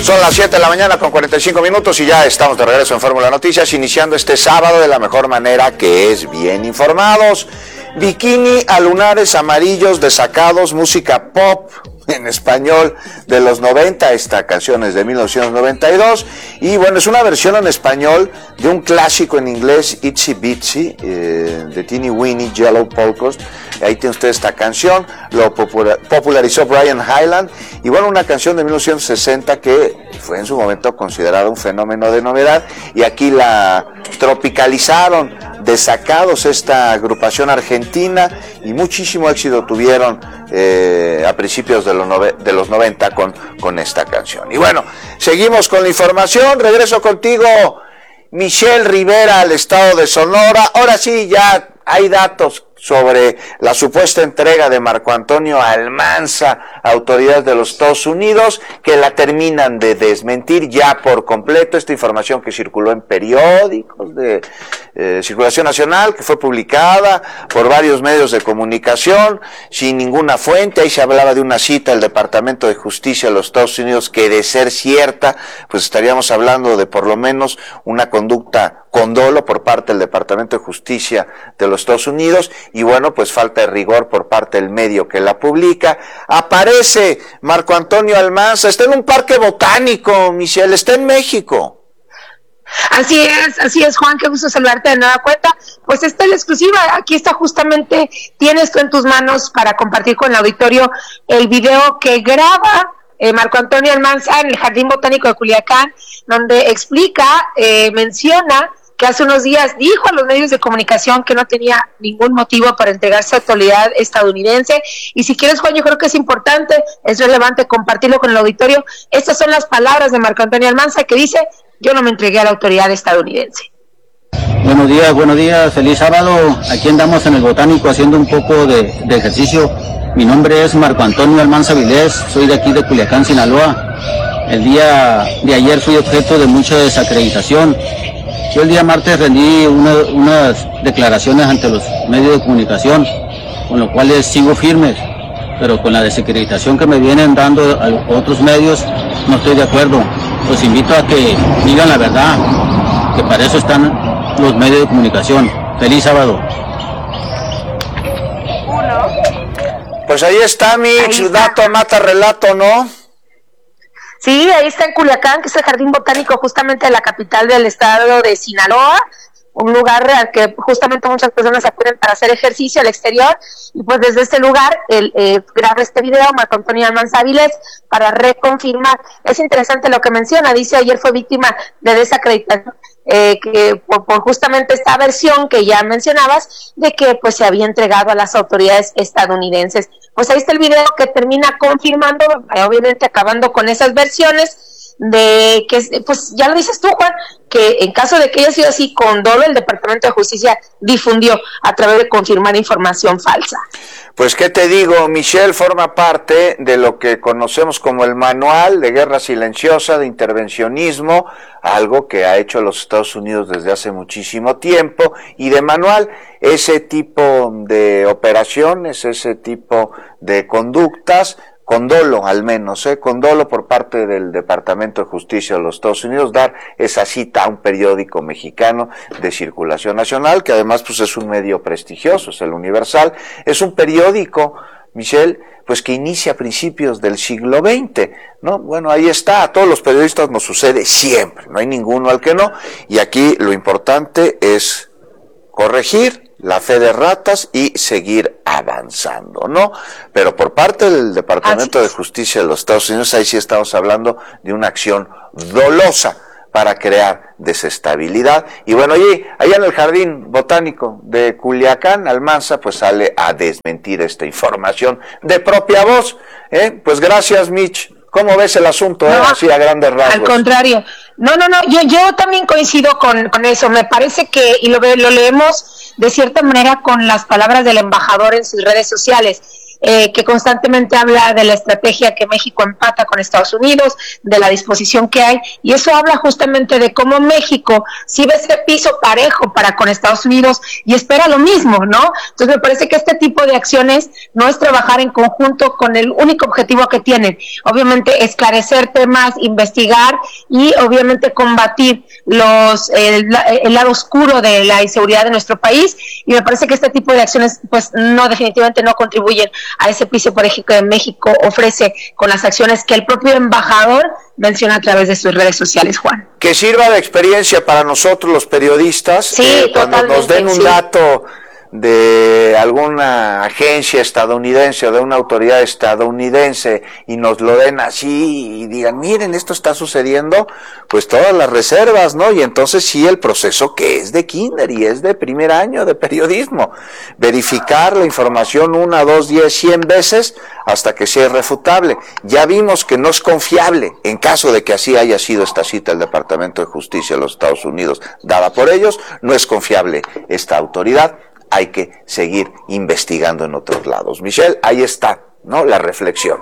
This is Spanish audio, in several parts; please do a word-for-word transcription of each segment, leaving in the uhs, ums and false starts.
Son las siete de la mañana con cuarenta y cinco minutos y ya estamos de regreso en Fórmula Noticias, iniciando este sábado de la mejor manera, que es bien informados. Bikini a lunares amarillos desacados, música pop en español de los noventa, esta canción es de mil novecientos noventa y dos, y bueno, es una versión en español de un clásico en inglés, Itsy Bitsy, eh, de Teeny Weeny Yellow Polka. Ahí tiene usted esta canción, lo popular, popularizó Brian Hyland, y bueno, una canción de mil novecientos sesenta que fue en su momento considerada un fenómeno de novedad, y aquí la tropicalizaron, desacados, esta agrupación argentina, y muchísimo éxito tuvieron eh, a principios de los, nove, de los noventa con, con esta canción. Y bueno, seguimos con la información, regreso contigo, Michelle Rivera, al estado de Sonora. Ahora sí, ya hay datos sobre la supuesta entrega de Marco Antonio Almanza a autoridades de los Estados Unidos, que la terminan de desmentir ya por completo. Esta información que circuló en periódicos de eh, circulación nacional, que fue publicada por varios medios de comunicación sin ninguna fuente. Ahí se hablaba de una cita del Departamento de Justicia de los Estados Unidos que, de ser cierta, pues estaríamos hablando de por lo menos una conducta con dolo por parte del Departamento de Justicia de los Estados Unidos, y bueno, pues falta de rigor por parte del medio que la publica. Aparece Marco Antonio Almanza, está en un parque botánico, Michelle, está en México. Así es, así es, Juan, qué gusto saludarte de nueva cuenta. Pues esta es la exclusiva, aquí está justamente, tienes tú en tus manos para compartir con el auditorio el video que graba eh, Marco Antonio Almanza en el Jardín Botánico de Culiacán, donde explica, eh, menciona que hace unos días dijo a los medios de comunicación que no tenía ningún motivo para entregarse a autoridad estadounidense. Y si quieres, Juan, yo creo que es importante, es relevante compartirlo con el auditorio. Estas son las palabras de Marco Antonio Almanza, que dice: yo no me entregué a la autoridad estadounidense. Buenos días, buenos días, feliz sábado. Aquí andamos en el Botánico haciendo un poco de, de ejercicio. Mi nombre es Marco Antonio Almanza Vilés, soy de aquí de Culiacán, Sinaloa. El día de ayer fui objeto de mucha desacreditación. Yo el día martes rendí una, unas declaraciones ante los medios de comunicación, con los cuales sigo firmes, pero con la desacreditación que me vienen dando a otros medios no estoy de acuerdo. Los invito a que digan la verdad, que para eso están los medios de comunicación. Feliz sábado. Uno. Pues ahí está, mi dato mata relato, ¿no? Sí, ahí está en Culiacán, que es el Jardín Botánico justamente de la capital del estado de Sinaloa, un lugar al que justamente muchas personas acuden para hacer ejercicio al exterior, y pues desde este lugar él eh, graba este video Marco Antonio Almanza Vilés para reconfirmar. Es interesante lo que menciona, dice: ayer fue víctima de desacreditación, eh, que por, por justamente esta versión que ya mencionabas, de que pues se había entregado a las autoridades estadounidenses. Pues ahí está el video que termina confirmando, eh, obviamente acabando con esas versiones de que, pues ya lo dices tú, Juan, que en caso de que haya sido así, con dolo el Departamento de Justicia difundió a través de confirmar información falsa. Pues qué te digo, Michelle, forma parte de lo que conocemos como el Manual de Guerra Silenciosa de Intervencionismo, algo que ha hecho los Estados Unidos desde hace muchísimo tiempo, y de manual, ese tipo de operaciones, ese tipo de conductas, con dolo al menos, ¿eh? con dolo por parte del Departamento de Justicia de los Estados Unidos, dar esa cita a un periódico mexicano de circulación nacional, que además pues es un medio prestigioso, es el Universal, es un periódico, Michelle, pues que inicia a principios del siglo veinte, ¿no? Bueno, ahí está, a todos los periodistas nos sucede siempre, no hay ninguno al que no, y aquí lo importante es corregir la fe de ratas y seguir avanzando, ¿no? Pero por parte del Departamento de Justicia de los Estados Unidos, ahí sí estamos hablando de una acción dolosa para crear desestabilidad. Y bueno, allí, allá en el Jardín Botánico de Culiacán, Almanza pues sale a desmentir esta información de propia voz, ¿eh? Pues gracias, Mitch. ¿Cómo ves el asunto, eh? No, así a grandes rasgos? Al contrario, no, no, no, yo, yo también coincido con, con eso. Me parece que, y lo, lo leemos de cierta manera con las palabras del embajador en sus redes sociales. eh, que constantemente habla de la estrategia que México empata con Estados Unidos, de la disposición que hay, y eso habla justamente de cómo México sí ve ese piso parejo para con Estados Unidos y espera lo mismo, ¿no? Entonces me parece que este tipo de acciones no es trabajar en conjunto con el único objetivo que tienen, obviamente esclarecer temas, investigar y obviamente combatir los el, el lado oscuro de la inseguridad de nuestro país, y me parece que este tipo de acciones pues no, definitivamente no contribuyen a ese piso parejo que México ofrece con las acciones que el propio embajador menciona a través de sus redes sociales, Juan. Que sirva de experiencia para nosotros los periodistas, sí, eh, cuando nos den un sí. dato de alguna agencia estadounidense o de una autoridad estadounidense y nos lo den así y digan, miren, esto está sucediendo, pues todas las reservas, ¿no? Y entonces sí, el proceso que es de kinder y es de primer año de periodismo, verificar la información una, dos, diez, cien veces hasta que sea irrefutable. Ya vimos que no es confiable, en caso de que así haya sido esta cita del Departamento de Justicia de los Estados Unidos dada por ellos, no es confiable esta autoridad. Hay que seguir investigando en otros lados. Michelle, ahí está, ¿no? La reflexión.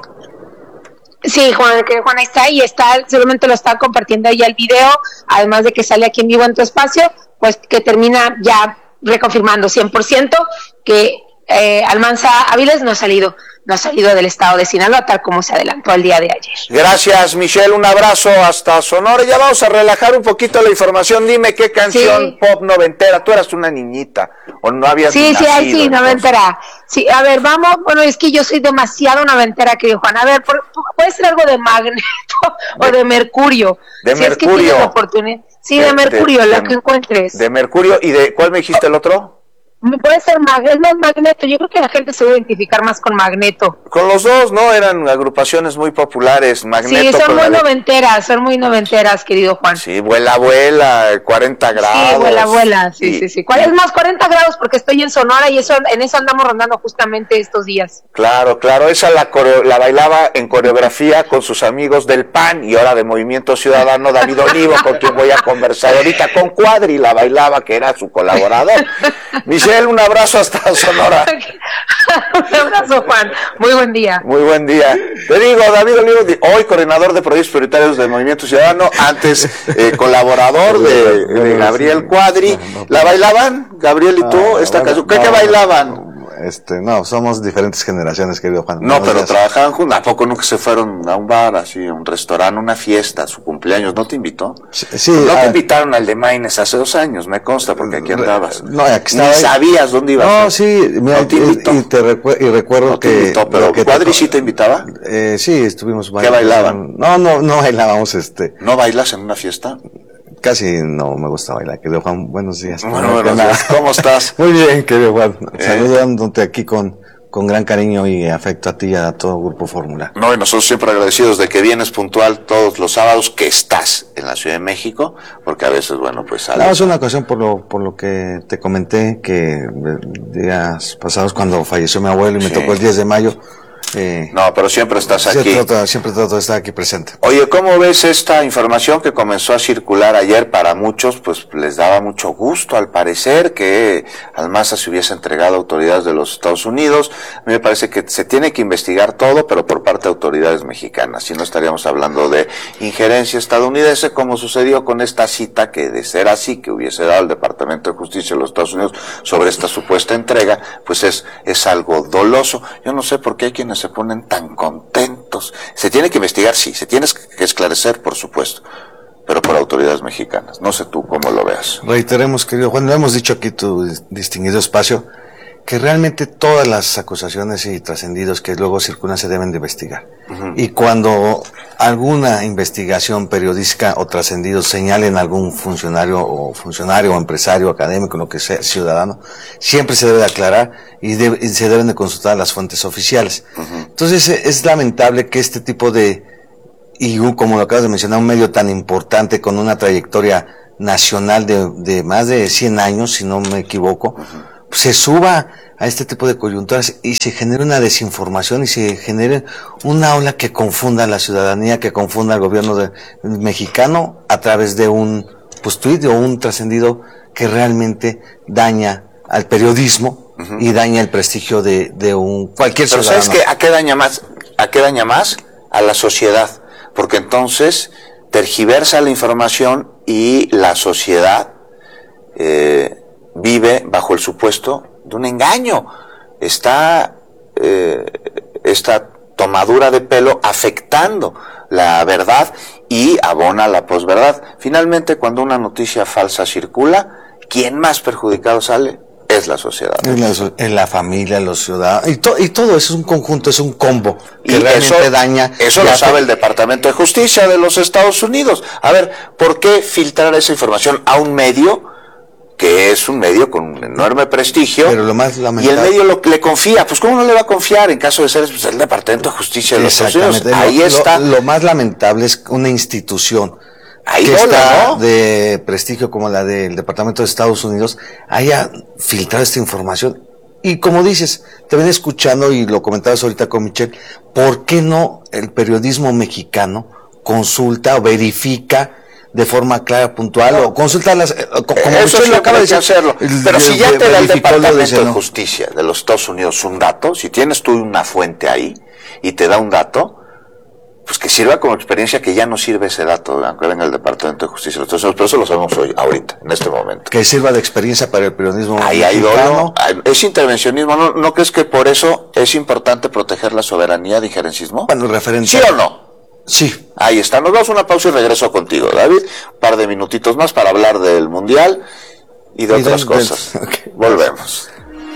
Sí, Juan, que Juan está y está, seguramente lo está compartiendo ya el video, además de que sale aquí en vivo en tu espacio, pues que termina ya reconfirmando cien por ciento que eh, Almanza Avilés no ha salido, no ha salido del estado de Sinaloa, tal como se adelantó el día de ayer. Gracias, Michelle, un abrazo hasta Sonora. Ya vamos a relajar un poquito la información. Dime qué canción sí. pop noventera. Tú eras una niñita o no habías sí, nacido. Sí, sí, sí, noventera. Sí, a ver, vamos, bueno, es que yo soy demasiado noventera, querido Juan. A ver, por, puede ser algo de Magneto o de Mercurio. De si Mercurio. Es que tienes la oportunidad. Sí, de, de Mercurio, de, lo de, que encuentres. De Mercurio, ¿y de cuál me dijiste el otro? Puede ser Magneto, no Magneto, yo creo que la gente se va a identificar más con Magneto. Con los dos, ¿no? Eran agrupaciones muy populares, Magneto. Sí, son muy la... noventeras, son muy noventeras, querido Juan. Sí, vuela, vuela, cuarenta grados. Sí, vuela, vuela, sí, y, sí, sí. ¿Cuál es más? cuarenta grados porque estoy en Sonora y eso en eso andamos rondando justamente estos días. Claro, claro, esa la, coreo, la bailaba en coreografía con sus amigos del P A N y ahora de Movimiento Ciudadano, David Olivo, con quien voy a conversar ahorita, con Cuadri, la bailaba, que era su colaborador. Michelle, un abrazo hasta Sonora. Un abrazo, Juan. Muy buen día. Muy buen día. Te digo, David Olivo, hoy coordinador de proyectos prioritarios del Movimiento Ciudadano, antes eh, colaborador de, de Gabriel Cuadri. ¿La bailaban, Gabriel y tú, ah, esta bueno, canción? ¿Qué, no, ¿Qué bailaban? Este, no, somos diferentes generaciones, querido Juan. No, pero días. Trabajaban juntos. ¿A poco nunca se fueron a un bar, así, a un restaurante, una fiesta, a su cumpleaños? ¿No te invitó? Sí. sí no te a... invitaron al de Maines hace dos años, me consta, porque aquí andabas. No, aquí Ni sabías dónde ibas. No, sí, mira, no te invitó. Y, y, te recu y recuerdo no te que... invitó, pero que ¿Cuadri te... sí te invitaba? Eh, sí, estuvimos bailando. ¿Qué bailaban? No, no, no bailábamos, este... ¿No bailas en una fiesta? Casi no me gusta bailar, querido Juan. Buenos días. Bueno, buenos días. ¿Cómo estás? Muy bien, querido Juan. Eh. Saludándote aquí con... con gran cariño y afecto a ti y a todo Grupo Fórmula. No, y nosotros siempre agradecidos de que vienes puntual todos los sábados, que estás en la Ciudad de México, porque a veces, bueno, pues... No, es una ocasión por lo, por lo que te comenté, que días pasados cuando falleció mi abuelo y me sí. tocó el diez de mayo... Eh, no, pero siempre estás siempre aquí. Trato, siempre trato de estar aquí presente. Oye, ¿cómo ves esta información que comenzó a circular ayer? Para muchos, pues les daba mucho gusto, al parecer, que Almanza se hubiese entregado a autoridades de los Estados Unidos. A mí me parece que se tiene que investigar todo, pero por parte de autoridades mexicanas. Si no, estaríamos hablando de injerencia estadounidense, como sucedió con esta cita, que de ser así, que hubiese dado el Departamento de Justicia de los Estados Unidos sobre esta supuesta entrega, pues es, es algo doloso. Yo no sé por qué hay quienes se ponen tan contentos. Se tiene que investigar, sí, se tiene que esclarecer, por supuesto, pero por autoridades mexicanas. No sé tú cómo lo veas. Reiteremos, querido Juan, lo hemos dicho aquí tu distinguido espacio, que realmente todas las acusaciones y trascendidos que luego circulan se deben de investigar. Uh-huh. Y cuando alguna investigación periodística o trascendido señalen a algún funcionario o funcionario o empresario, académico, lo que sea, ciudadano, siempre se debe de aclarar y, de, y se deben de consultar las fuentes oficiales. Uh-huh. Entonces es lamentable que este tipo de, y un, como lo acabas de mencionar, un medio tan importante con una trayectoria nacional de, de más de cien años, si no me equivoco, uh-huh, se suba a este tipo de coyunturas y se genere una desinformación y se genere una ola que confunda a la ciudadanía, que confunda al gobierno de, mexicano a través de un pues, tuit o un trascendido que realmente daña al periodismo, uh-huh, uh-huh. y daña el prestigio de, de un cualquier Pero ciudadano. ¿sabes qué? ¿A qué daña más? ¿A qué daña más? A la sociedad, porque entonces tergiversa la información y la sociedad eh, vive bajo el supuesto de un engaño. Está eh, esta tomadura de pelo afectando la verdad y abona la posverdad. Finalmente, cuando una noticia falsa circula, ¿quién más perjudicado sale? Es la sociedad. En la, en la familia, los ciudadanos, y, to, y todo eso es un conjunto, es un combo que y realmente eso, daña. Eso lo sabe el Departamento de Justicia de los Estados Unidos. A ver, ¿por qué filtrar esa información a un medio que es un medio con un enorme prestigio? Pero lo más lamentable, y el medio lo, le confía, pues ¿cómo no le va a confiar en caso de ser pues, el Departamento de Justicia de los Estados Unidos? Ahí lo, está. Lo, lo más lamentable es una institución Ahí que no, está ¿no? de prestigio como la del Departamento de Estados Unidos haya filtrado esta información. Y como dices, te ven escuchando y lo comentabas ahorita con Michelle, ¿por qué no el periodismo mexicano consulta o verifica de forma clara, puntual, no, o consulta las, como eso sí lo acaba de decir, hacerlo. Pero si ya te da el Departamento dice, de ¿no? Justicia de los Estados Unidos un dato, si tienes tú una fuente ahí y te da un dato, pues que sirva como experiencia, que ya no sirve ese dato, aunque venga el Departamento de Justicia. Entonces, pero eso lo sabemos hoy, ahorita, en este momento. Que sirva de experiencia para el periodismo ahí hay dolo, es intervencionismo. ¿No, ¿No crees que por eso es importante proteger la soberanía de injerencismo? Bueno, referente. ¿Sí o no? Sí. Ahí está. Nos damos una pausa y regreso contigo, David. Un par de minutitos más para hablar del Mundial y de y otras de, cosas. De, okay. Volvemos.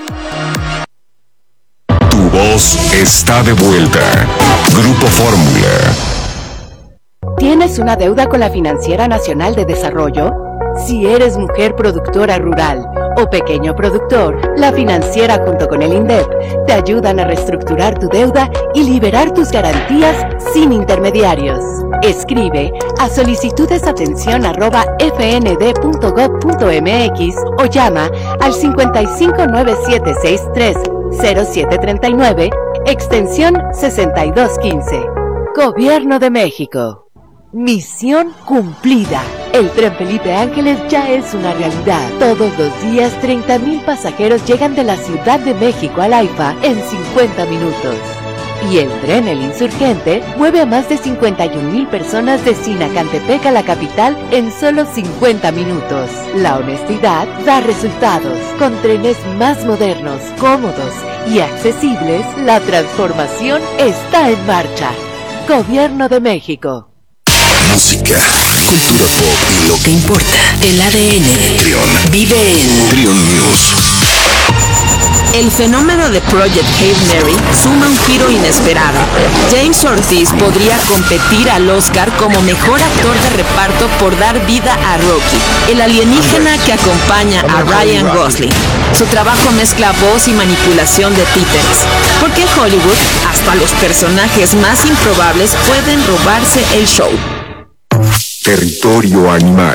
Tu voz está de vuelta. Grupo Fórmula. ¿Tienes una deuda con la Financiera Nacional de Desarrollo? Si eres mujer productora rural o pequeño productor, la Financiera junto con el INDEP te ayudan a reestructurar tu deuda y liberar tus garantías sin intermediarios. Escribe a solicitudesatención arroba fnd.gov.mx o llama al cincuenta y cinco nueve siete seis tres cero siete treinta y nueve, extensión sesenta y dos quince. Gobierno de México. Misión cumplida. El Tren Felipe Ángeles ya es una realidad. Todos los días treinta mil pasajeros llegan de la Ciudad de México al AIFA en cincuenta minutos. Y el tren El Insurgente mueve a más de cincuenta y un mil personas de Sinacantepec a la capital en solo cincuenta minutos. La honestidad da resultados. Con trenes más modernos, cómodos y accesibles, la transformación está en marcha. Gobierno de México. Música, cultura pop y lo que importa. El A D N. Trión. Vive en Trión News. El fenómeno de Project Hail Mary suma un giro inesperado. James Ortiz podría competir al Oscar como mejor actor de reparto por dar vida a Rocky, el alienígena que acompaña a Ryan Gosling. Su trabajo mezcla voz y manipulación de títeres, porque en Hollywood hasta los personajes más improbables pueden robarse el show. Territorio animal.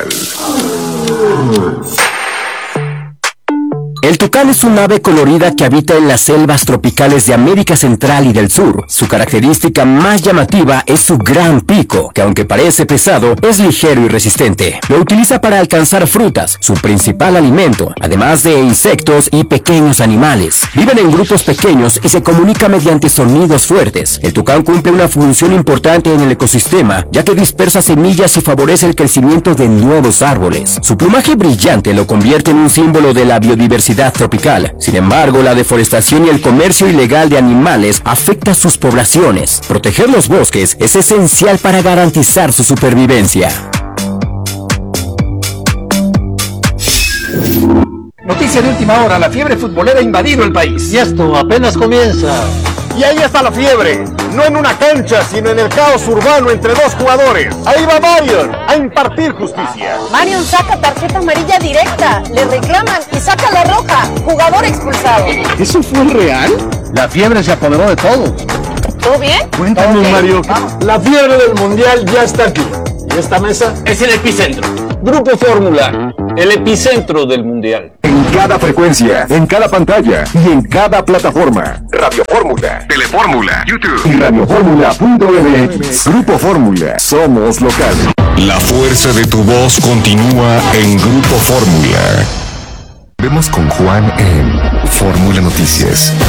El tucán es un ave colorida que habita en las selvas tropicales de América Central y del Sur. Su característica más llamativa es su gran pico, que aunque parece pesado, es ligero y resistente. Lo utiliza para alcanzar frutas, su principal alimento, además de insectos y pequeños animales. Viven en grupos pequeños y se comunica mediante sonidos fuertes. El tucán cumple una función importante en el ecosistema, ya que dispersa semillas y favorece el crecimiento de nuevos árboles. Su plumaje brillante lo convierte en un símbolo de la biodiversidad tropical. Sin embargo, la deforestación y el comercio ilegal de animales afecta a sus poblaciones. Proteger los bosques es esencial para garantizar su supervivencia. Noticia de última hora, la fiebre futbolera ha invadido el país. Y esto apenas comienza. Y ahí está la fiebre, no en una cancha, sino en el caos urbano entre dos jugadores. Ahí va Marion a impartir justicia. Marion saca tarjeta amarilla directa, le reclaman y saca la roja, jugador expulsado. ¿Eso fue real? La fiebre se apoderó de todos. ¿Todo bien? Cuéntanos, okay. Mario. La fiebre del mundial ya está aquí. ¿Y esta mesa? Es el epicentro. Grupo Fórmula, el epicentro del mundial. En cada frecuencia, en cada pantalla y en cada plataforma. Radio Fórmula, Telefórmula, YouTube y radiofórmula punto m x. Grupo Fórmula, somos local. La fuerza de tu voz continúa en Grupo Fórmula. Vemos con Juan en Fórmula Noticias.